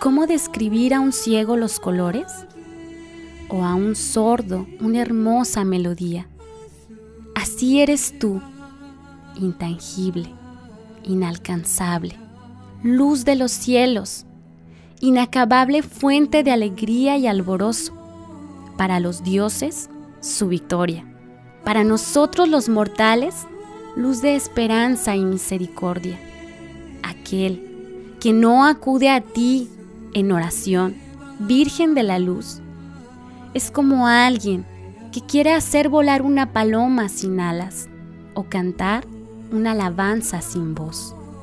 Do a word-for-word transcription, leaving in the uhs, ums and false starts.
cómo describir a un ciego los colores? ¿O a un sordo una hermosa melodía? Así eres tú, intangible, inalcanzable, luz de los cielos, inacabable fuente de alegría y alborozo. Para los dioses, su victoria. Para nosotros los mortales, luz de esperanza y misericordia. Aquel que no acude a ti en oración, Virgen de la Luz, es como alguien que quiere hacer volar una paloma sin alas o cantar una alabanza sin voz.